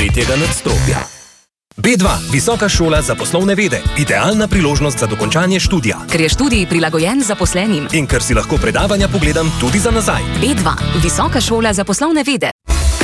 tretjega nadstropja. B2, Visoka šola za poslovne vede. Idealna priložnost za dokončanje študija. Ker je študij prilagojen zaposlenim. In ker si lahko predavanja pogledam tudi za nazaj. B2, Visoka šola za poslovne vede.